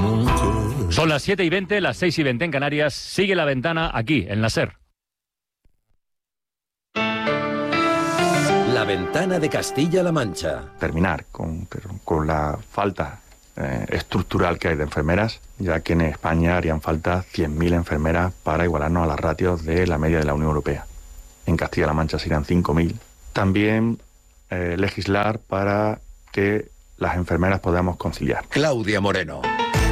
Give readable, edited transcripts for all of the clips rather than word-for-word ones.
Son las 7:20, las 6:20 en Canarias. Sigue La Ventana aquí, en la SER. La Ventana de Castilla-La Mancha. Terminar con la falta estructural que hay de enfermeras, ya que en España harían falta 100.000 enfermeras para igualarnos a las ratios de la media de la Unión Europea. En Castilla-La Mancha serían 5.000. También legislar para que las enfermeras podamos conciliar. Claudia Moreno.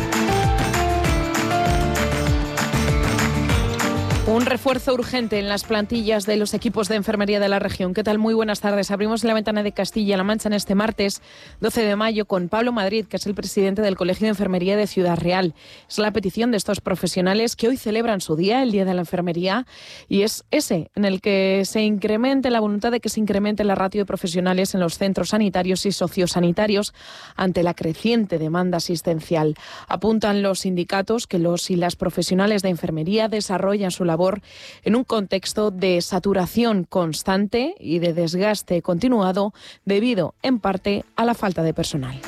Un refuerzo urgente en las plantillas de los equipos de enfermería de la región. ¿Qué tal? Muy buenas tardes. Abrimos La Ventana de Castilla-La Mancha en este martes 12 de mayo con Pablo Madrid, que es el presidente del Colegio de Enfermería de Ciudad Real. Es la petición de estos profesionales que hoy celebran su día, el Día de la Enfermería, y es ese en el que se incremente la voluntad de que se incremente la ratio de profesionales en los centros sanitarios y sociosanitarios ante la creciente demanda asistencial. Apuntan los sindicatos que los y las profesionales de enfermería desarrollan su labor en un contexto de saturación constante y de desgaste continuado debido, en parte, a la falta de personal.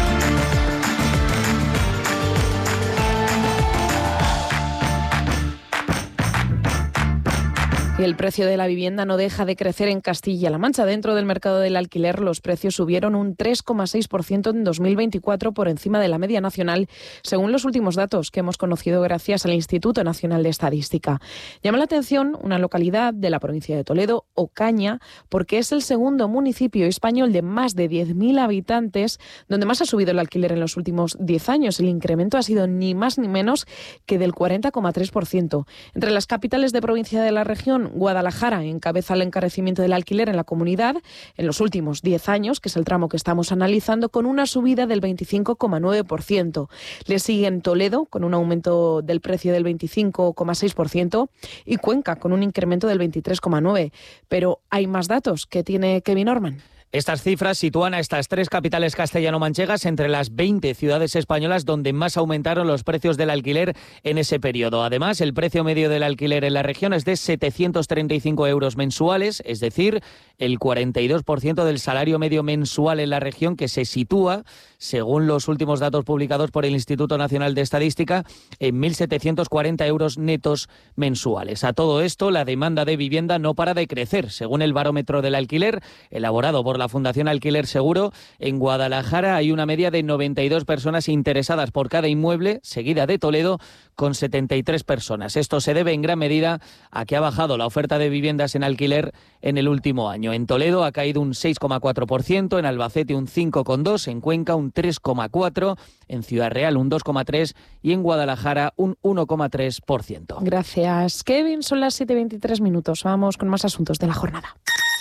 Y el precio de la vivienda no deja de crecer en Castilla-La Mancha. Dentro del mercado del alquiler, los precios subieron un 3,6% en 2024 por encima de la media nacional, según los últimos datos que hemos conocido gracias al Instituto Nacional de Estadística. Llama la atención una localidad de la provincia de Toledo, Ocaña, porque es el segundo municipio español de más de 10.000 habitantes donde más ha subido el alquiler en los últimos 10 años. El incremento ha sido ni más ni menos que del 40,3%. Entre las capitales de provincia de la región, Guadalajara encabeza el encarecimiento del alquiler en la comunidad en los últimos 10 años, que es el tramo que estamos analizando, con una subida del 25,9%. Le siguen Toledo, con un aumento del precio del 25,6%, y Cuenca, con un incremento del 23,9%. Pero hay más datos que tiene Kevin Orman. Estas cifras sitúan a estas tres capitales castellano-manchegas entre las 20 ciudades españolas donde más aumentaron los precios del alquiler en ese periodo. Además, el precio medio del alquiler en la región es de 735 euros mensuales, es decir, el 42% del salario medio mensual en la región, que se sitúa, según los últimos datos publicados por el Instituto Nacional de Estadística, en 1.740 euros netos mensuales. A todo esto, la demanda de vivienda no para de crecer. Según el barómetro del alquiler, elaborado por la Fundación Alquiler Seguro, en Guadalajara hay una media de 92 personas interesadas por cada inmueble, seguida de Toledo, con 73 personas. Esto se debe en gran medida a que ha bajado la oferta de viviendas en alquiler en el último año. En Toledo ha caído un 6,4%, en Albacete un 5,2%, en Cuenca un 3,4%, en Ciudad Real un 2,3% y en Guadalajara un 1,3%. Gracias, Kevin. Son las 7:23 minutos. Vamos con más asuntos de la jornada.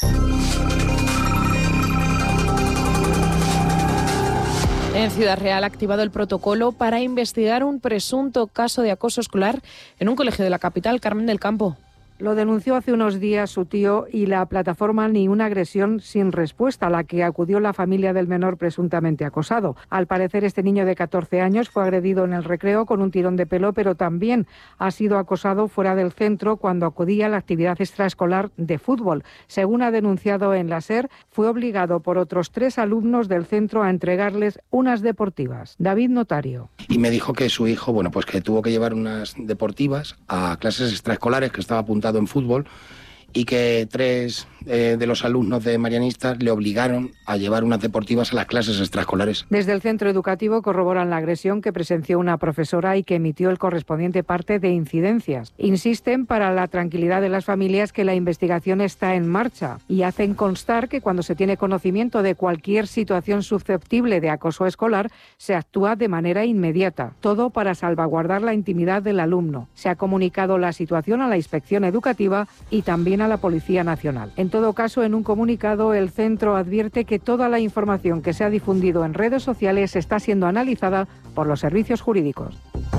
En Ciudad Real ha activado el protocolo para investigar un presunto caso de acoso escolar en un colegio de la capital. Carmen del Campo. Lo denunció hace unos días su tío y la plataforma Ni una agresión sin respuesta, a la que acudió la familia del menor presuntamente acosado. Al parecer, este niño de 14 años fue agredido en el recreo con un tirón de pelo, pero también ha sido acosado fuera del centro cuando acudía a la actividad extraescolar de fútbol. Según ha denunciado en la SER, fue obligado por otros 3 alumnos del centro a entregarles unas deportivas. David Notario. Y me dijo que su hijo, pues que tuvo que llevar unas deportivas a clases extraescolares, que estaba apuntado en fútbol, y que 3 de los alumnos de Marianistas le obligaron a llevar unas deportivas a las clases extraescolares. Desde el centro educativo corroboran la agresión que presenció una profesora y que emitió el correspondiente parte de incidencias. Insisten, para la tranquilidad de las familias, que la investigación está en marcha y hacen constar que cuando se tiene conocimiento de cualquier situación susceptible de acoso escolar, se actúa de manera inmediata. Todo para salvaguardar la intimidad del alumno. Se ha comunicado la situación a la Inspección Educativa y también a la Policía Nacional. En todo caso, en un comunicado, el centro advierte que toda la información que se ha difundido en redes sociales está siendo analizada por los servicios jurídicos.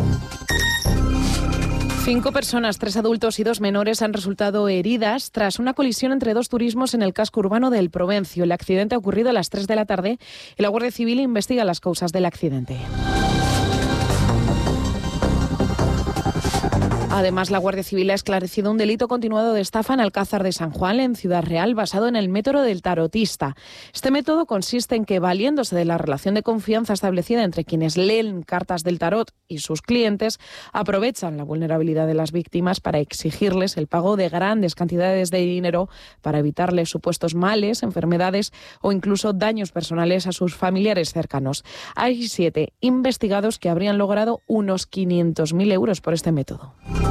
5 personas, 3 adultos y 2 menores han resultado heridas tras una colisión entre 2 turismos en el casco urbano del Provencio. El accidente ha ocurrido a las 3 de la tarde y la Guardia Civil investiga las causas del accidente. Además, la Guardia Civil ha esclarecido un delito continuado de estafa en Alcázar de San Juan, en Ciudad Real, basado en el método del tarotista. Este método consiste en que, valiéndose de la relación de confianza establecida entre quienes leen cartas del tarot y sus clientes, aprovechan la vulnerabilidad de las víctimas para exigirles el pago de grandes cantidades de dinero para evitarles supuestos males, enfermedades o incluso daños personales a sus familiares cercanos. Hay 7 investigados que habrían logrado unos 500.000 euros por este método.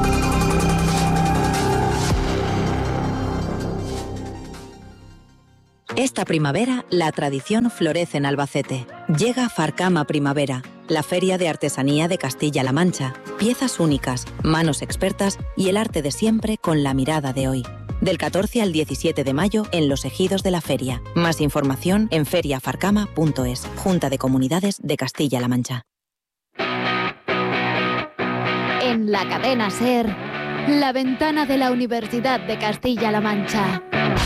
Esta primavera, la tradición florece en Albacete. Llega Farcama Primavera, la feria de artesanía de Castilla-La Mancha. Piezas únicas, manos expertas y el arte de siempre con la mirada de hoy. Del 14 al 17 de mayo en los ejidos de la feria. Más información en feriafarcama.es. Junta de Comunidades de Castilla-La Mancha. En la cadena SER, la ventana de la Universidad de Castilla-La Mancha.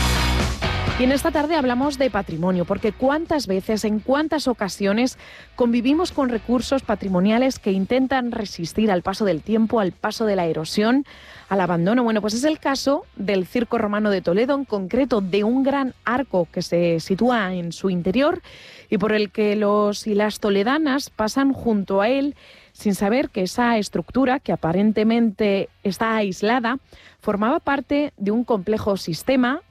Y en esta tarde hablamos de patrimonio, porque cuántas veces, en cuántas ocasiones convivimos con recursos patrimoniales que intentan resistir al paso del tiempo, al paso de la erosión, al abandono. Bueno, pues es el caso del Circo Romano de Toledo, en concreto de un gran arco que se sitúa en su interior y por el que los y las toledanas pasan junto a él sin saber que esa estructura, que aparentemente está aislada, formaba parte de un complejo sistema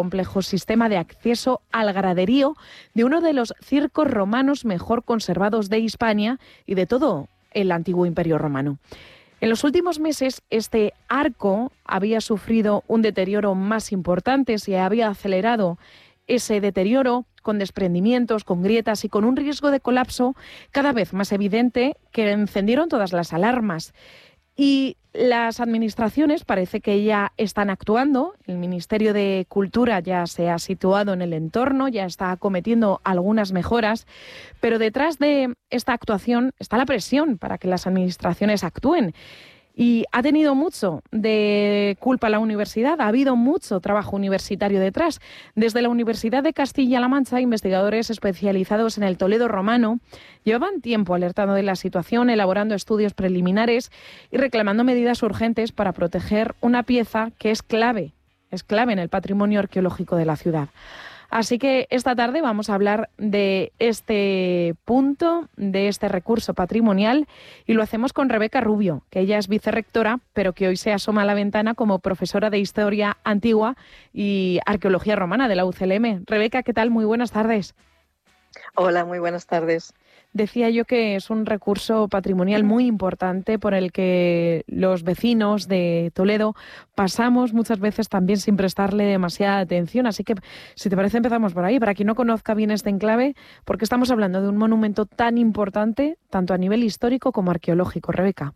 de acceso al graderío de uno de los circos romanos mejor conservados de Hispania y de todo el antiguo Imperio Romano. En los últimos meses, este arco había sufrido un deterioro más importante, se había acelerado ese deterioro con desprendimientos, con grietas y con un riesgo de colapso cada vez más evidente que encendieron todas las alarmas. Y las administraciones parece que ya están actuando. El Ministerio de Cultura ya se ha situado en el entorno, ya está acometiendo algunas mejoras, pero detrás de esta actuación está la presión para que las administraciones actúen. Y ha tenido mucho de culpa la universidad, ha habido mucho trabajo universitario detrás. Desde la Universidad de Castilla-La Mancha, investigadores especializados en el Toledo romano llevaban tiempo alertando de la situación, elaborando estudios preliminares y reclamando medidas urgentes para proteger una pieza que es clave en el patrimonio arqueológico de la ciudad. Así que esta tarde vamos a hablar de este punto, de este recurso patrimonial, y lo hacemos con Rebeca Rubio, que ella es vicerrectora, pero que hoy se asoma a la ventana como profesora de Historia Antigua y Arqueología Romana de la UCLM. Rebeca, ¿qué tal? Muy buenas tardes. Hola, muy buenas tardes. Decía yo que es un recurso patrimonial muy importante por el que los vecinos de Toledo pasamos muchas veces también sin prestarle demasiada atención. Así que, si te parece, empezamos por ahí. Para quien no conozca bien este enclave, porque estamos hablando de un monumento tan importante, tanto a nivel histórico como arqueológico. Rebeca.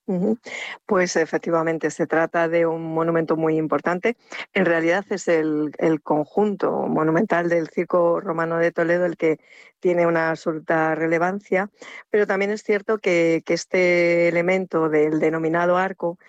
Pues efectivamente se trata de un monumento muy importante. En realidad es el conjunto monumental del Circo Romano de Toledo el que tiene una absoluta relevancia, pero también es cierto que este elemento del denominado arco,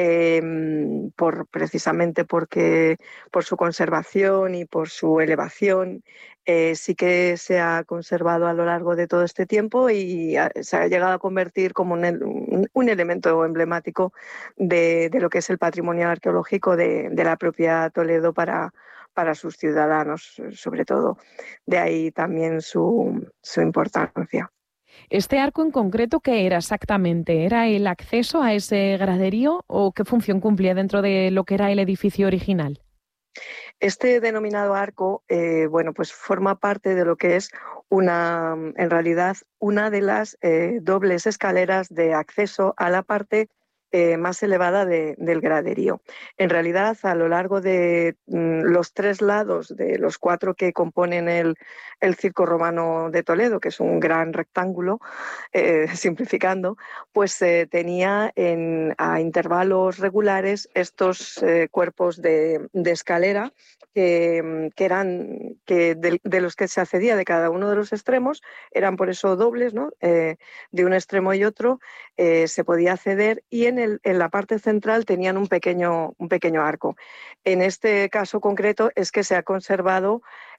precisamente por su conservación y por su elevación, sí que se ha conservado a lo largo de todo este tiempo y se ha llegado a convertir como un elemento emblemático de lo que es el patrimonio arqueológico de la propia Toledo para sus ciudadanos, sobre todo. De ahí también su importancia. ¿Este arco en concreto qué era exactamente? ¿Era el acceso a ese graderío o qué función cumplía dentro de lo que era el edificio original? Este denominado arco, pues forma parte de lo que es en realidad una de las dobles escaleras de acceso a la parte más elevada del graderío. En realidad, a lo largo de los 3 lados de los 4 que componen el Circo Romano de Toledo, que es un gran rectángulo, simplificando, pues tenía a intervalos regulares estos cuerpos de escalera de los que se accedía de cada uno de los extremos, eran por eso dobles, ¿no? De un extremo y otro se podía acceder, y en la parte central tenían un pequeño arco. En este caso concreto es que se ha conservado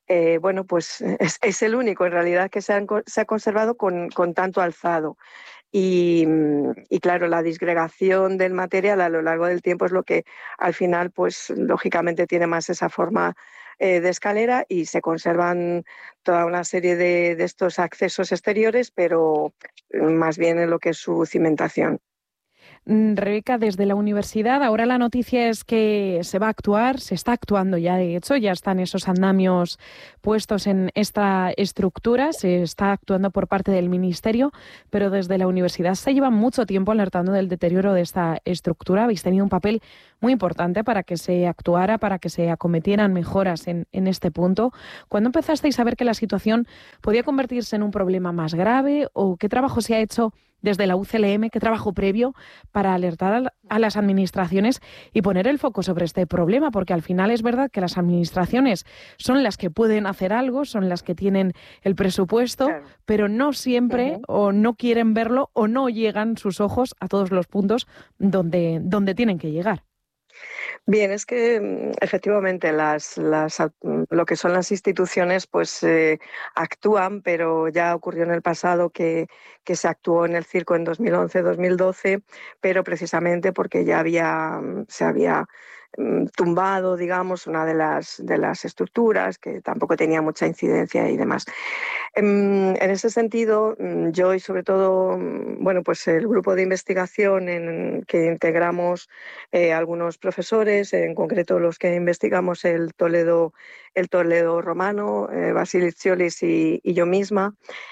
bueno, pues es el único en realidad que se ha conservado con tanto alzado. Y claro, la disgregación del material a lo largo del tiempo es lo que al final, pues lógicamente tiene más esa forma de escalera, y se conservan toda una serie de estos accesos exteriores, pero más bien en lo que es su cimentación. Rebeca, desde la universidad, ahora la noticia es que se va a actuar, se está actuando ya, de hecho, ya están esos andamios puestos en esta estructura, se está actuando por parte del Ministerio, pero desde la universidad se lleva mucho tiempo alertando del deterioro de esta estructura. Habéis tenido un papel muy importante para que se actuara, para que se acometieran mejoras en este punto. ¿Cuándo empezasteis a ver que la situación podía convertirse en un problema más grave, o qué trabajo se ha hecho desde la UCLM, qué trabajo previo para alertar a las administraciones y poner el foco sobre este problema? Porque al final es verdad que las administraciones son las que pueden hacer algo, son las que tienen el presupuesto, claro, pero no siempre o no quieren verlo, o no llegan sus ojos a todos los puntos donde tienen que llegar. Bien, es que efectivamente lo que son las instituciones pues actúan, pero ya ocurrió en el pasado que se actuó en el circo en 2011-2012, pero precisamente porque ya se había tumbado, digamos, una de las estructuras, que tampoco tenía mucha incidencia y demás. En ese sentido, yo y sobre todo, bueno, pues el grupo de investigación en que integramos algunos profesores, en concreto los que investigamos el Toledo romano, Basilis Ciolis y yo misma,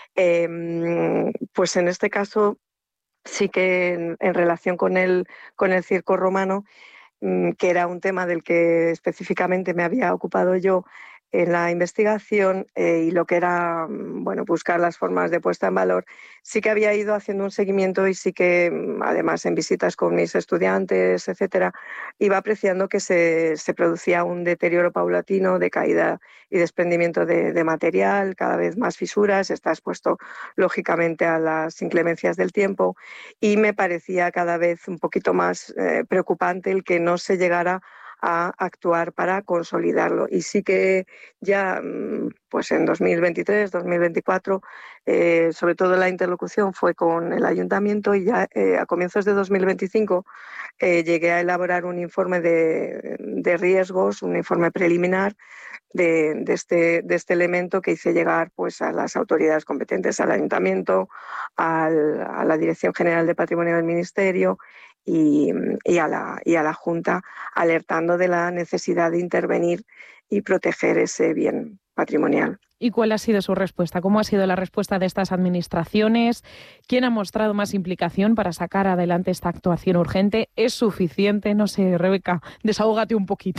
pues en este caso sí que en relación con el circo romano, que era un tema del que específicamente me había ocupado yo en la investigación, y lo que era, bueno, buscar las formas de puesta en valor, sí que había ido haciendo un seguimiento, y sí que además en visitas con mis estudiantes, etcétera, iba apreciando que se producía un deterioro paulatino de caída y desprendimiento de material, cada vez más fisuras, está expuesto lógicamente a las inclemencias del tiempo, y me parecía cada vez un poquito más preocupante el que no se llegara a actuar para consolidarlo. Y sí que ya pues en 2023, 2024, sobre todo la interlocución fue con el ayuntamiento, y ya a comienzos de 2025 llegué a elaborar un informe de riesgos, un informe preliminar de este elemento, que hice llegar pues a las autoridades competentes, al ayuntamiento, a la Dirección General de Patrimonio del Ministerio y a la Junta, alertando de la necesidad de intervenir y proteger ese bien patrimonial. ¿Y cuál ha sido su respuesta? ¿Cómo ha sido la respuesta de estas administraciones? ¿Quién ha mostrado más implicación para sacar adelante esta actuación urgente? ¿Es suficiente? No sé, Rebeca, desahógate un poquito.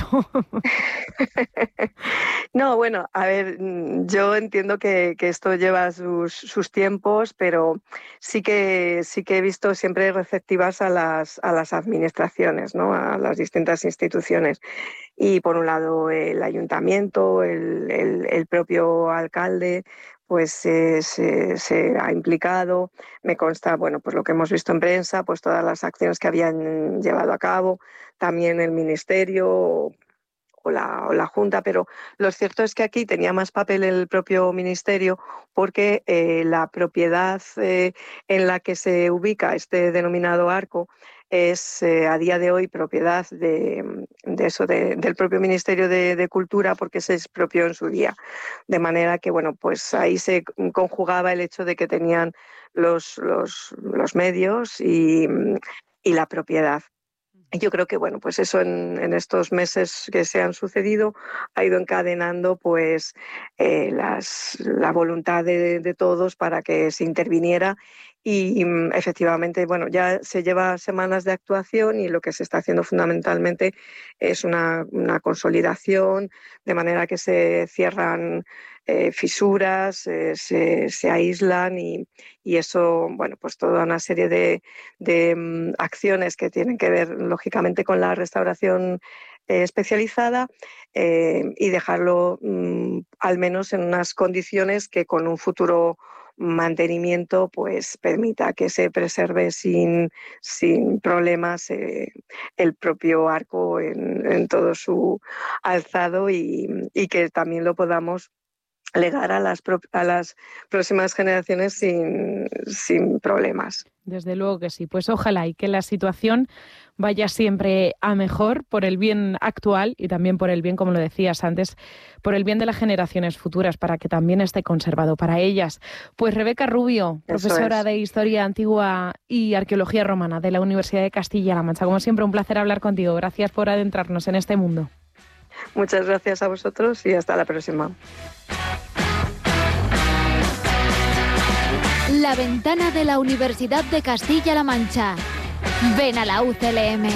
No, bueno, a ver, yo entiendo que esto lleva sus tiempos, pero sí que he visto siempre receptivas a las administraciones, ¿no? A las distintas instituciones. Y por un lado el ayuntamiento, el propio alcalde, pues se ha implicado. Me consta, bueno, pues lo que hemos visto en prensa, pues todas las acciones que habían llevado a cabo, también el ministerio o la Junta, pero lo cierto es que aquí tenía más papel el propio ministerio, porque la propiedad en la que se ubica este denominado arco es a día de hoy propiedad del propio Ministerio de Cultura, porque se expropió en su día. De manera que, bueno, pues ahí se conjugaba el hecho de que tenían los medios y la propiedad. Yo creo que, bueno, pues eso en estos meses que se han sucedido ha ido encadenando pues la voluntad de todos para que se interviniera, y efectivamente, bueno, ya se lleva semanas de actuación, y lo que se está haciendo fundamentalmente es una consolidación, de manera que se cierran fisuras, se aíslan, y eso, bueno, pues toda una serie de acciones que tienen que ver lógicamente con la restauración especializada, y dejarlo al menos en unas condiciones que con un futuro mantenimiento pues permita que se preserve sin problemas el propio arco en todo su alzado, y que también lo podamos legar a las próximas generaciones sin problemas. Desde luego que sí. Pues ojalá y que la situación vaya siempre a mejor por el bien actual y también por el bien, como lo decías antes, por el bien de las generaciones futuras, para que también esté conservado para ellas. Pues Rebeca Rubio, profesora de Historia Antigua y Arqueología Romana de la Universidad de Castilla-La Mancha. Como siempre, un placer hablar contigo. Gracias por adentrarnos en este mundo. Muchas gracias a vosotros y hasta la próxima. La ventana de la Universidad de Castilla-La Mancha. Ven a la UCLM.